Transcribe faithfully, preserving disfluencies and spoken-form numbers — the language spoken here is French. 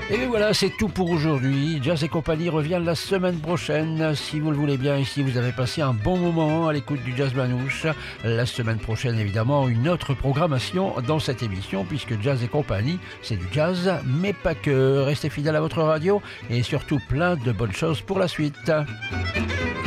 Et bien voilà, c'est tout pour aujourd'hui. Jazz et compagnie revient la semaine prochaine, si vous le voulez bien, et si vous avez passé un bon moment à l'écoute du Jazz Manouche. La semaine prochaine, évidemment, une autre programmation dans cette émission, puisque Jazz et compagnie, c'est du jazz, mais pas que. Restez fidèles à votre radio, et surtout plein de bonnes choses pour la suite.